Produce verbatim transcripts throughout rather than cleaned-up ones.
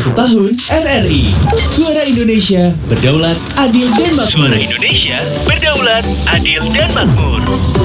satu tahun R R I. Suara Indonesia, berdaulat, adil dan makmur. Suara Indonesia, berdaulat, adil dan makmur.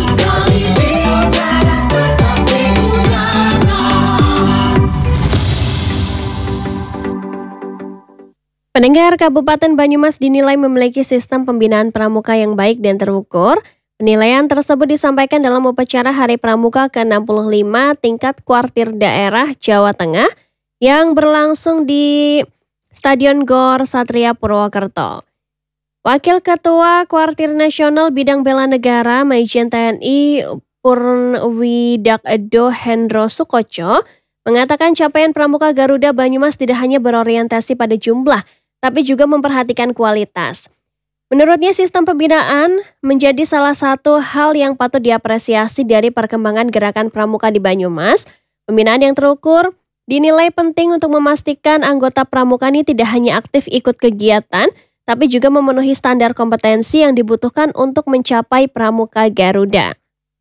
Pendengar, Kabupaten Banyumas dinilai memiliki sistem pembinaan pramuka yang baik dan terukur. Penilaian tersebut disampaikan dalam upacara Hari Pramuka ke enam puluh lima tingkat kuartir daerah Jawa Tengah yang berlangsung di Stadion Gor Satria Purwokerto. Wakil Ketua Kuartir Nasional Bidang Bela Negara Majen T N I Purnwidakdo Hendro Sukoco mengatakan capaian Pramuka Garuda Banyumas tidak hanya berorientasi pada jumlah, tapi juga memperhatikan kualitas. Menurutnya sistem pembinaan menjadi salah satu hal yang patut diapresiasi dari perkembangan gerakan pramuka di Banyumas. Pembinaan yang terukur dinilai penting untuk memastikan anggota pramuka ini tidak hanya aktif ikut kegiatan, tapi juga memenuhi standar kompetensi yang dibutuhkan untuk mencapai Pramuka Garuda.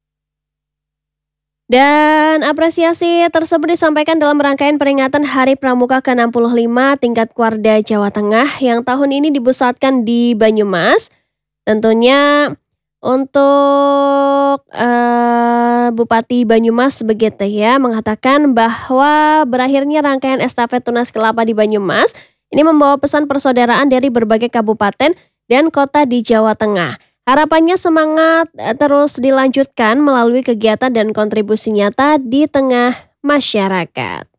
Dan apresiasi tersebut disampaikan dalam rangkaian peringatan Hari Pramuka ke enam puluh lima tingkat Kuarda Jawa Tengah yang tahun ini dipusatkan di Banyumas. Tentunya untuk uh, Bupati Banyumas begitu ya, mengatakan bahwa berakhirnya rangkaian estafet Tunas Kelapa di Banyumas ini membawa pesan persaudaraan dari berbagai kabupaten dan kota di Jawa Tengah. Harapannya semangat terus dilanjutkan melalui kegiatan dan kontribusi nyata di tengah masyarakat.